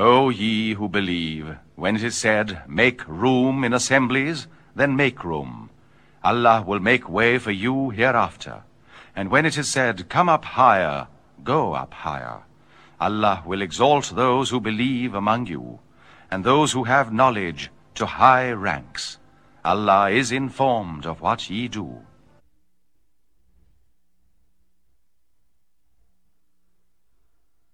O ye who believe, when it is said, make room in assemblies, then make room. Allah will make way for you hereafter. And when it is said, come up higher, go up higher. Allah will exalt those who believe among you, and those who have knowledge to high ranks. Allah is informed of what ye do.